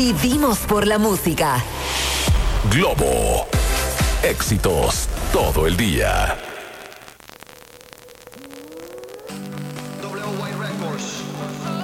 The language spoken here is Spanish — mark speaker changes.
Speaker 1: Vivimos por la música.
Speaker 2: Globo. Éxitos todo el día.
Speaker 3: WY Records.